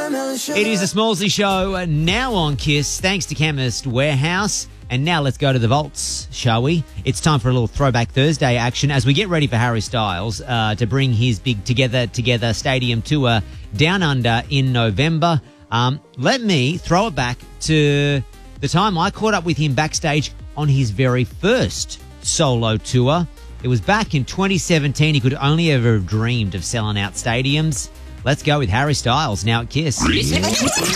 It is a Smallsy show now on KISS, thanks to Chemist Warehouse. And now let's go to the vaults, shall we? It's time for a little Throwback Thursday action as we get ready for Harry Styles to bring his big Together Stadium tour down under in November. Let me throw it back to the time I caught up with him backstage on his very first solo tour. It was back in 2017. He could only ever have dreamed of selling out stadiums. Let's go with Harry Styles now at KISS.